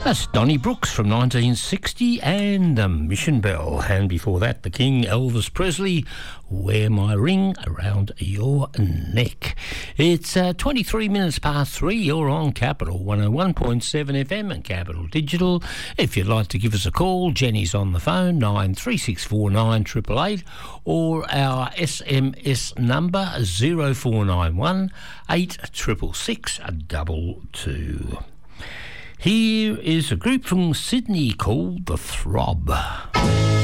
That's Donnie Brooks from 1960 and the Mission Bell. And before that, the King, Elvis Presley, Wear My Ring Around Your Neck. It's 23 minutes past 3. You're on Capital 101.7 FM and Capital Digital. If you'd like to give us a call, Jenny's on the phone, 9364 888, or our SMS number 0491 8666 222. Here is a group from Sydney called The Throb.